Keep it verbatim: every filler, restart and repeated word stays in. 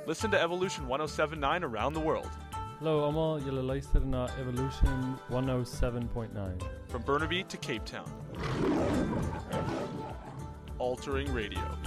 Listen to Evolution one oh seven point nine around the world. Hello, I'm you're listening to Evolution one oh seven point nine. From Burnaby to Cape Town. Altering Radio.